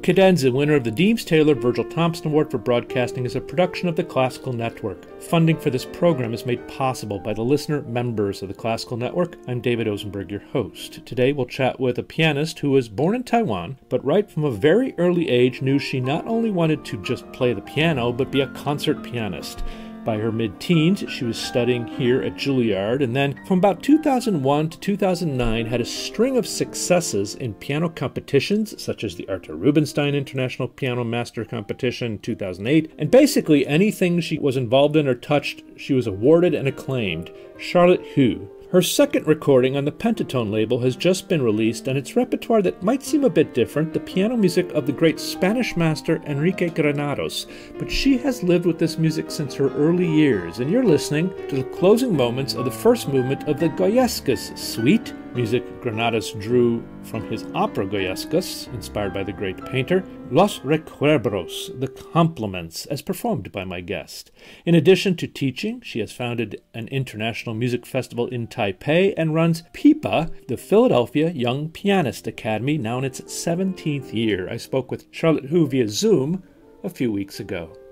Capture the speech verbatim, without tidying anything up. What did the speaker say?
Cadenza, winner of the Deems Taylor Virgil Thompson Award for Broadcasting, is a production of the Classical Network. Funding for this program is made possible by the listener members of the Classical Network. I'm David Osenberg, your host. Today we'll chat with a pianist who was born in Taiwan, but right from a very early age knew she not only wanted to just play the piano, but be a concert pianist. By her mid-teens, she was studying here at Juilliard, and then from about two thousand one to two thousand nine had a string of successes in piano competitions, such as the Arthur Rubinstein International Piano Master Competition in two thousand eight, and basically anything she was involved in or touched, she was awarded and acclaimed. Charlotte Hu. Her second recording on the Pentatone label has just been released, and its repertoire that might seem a bit different, the piano music of the great Spanish master Enrique Granados. But she has lived with this music since her early years, and you're listening to the closing moments of the first movement of the Goyescas Suite, music Granados drew from his opera Goyescas, inspired by the great painter, Los Recuerdos, the Compliments, as performed by my guest. In addition to teaching, she has founded an international music festival in Taipei and runs PIPA, the Philadelphia Young Pianist Academy, now in its seventeenth year. I spoke with Charlotte Hu via Zoom a few weeks ago.